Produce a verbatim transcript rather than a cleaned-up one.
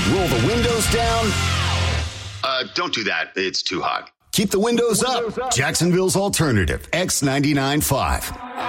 Roll the windows down. Uh, don't do that. It's too hot. Keep the windows up. Jacksonville's alternative, X ninety-nine point five.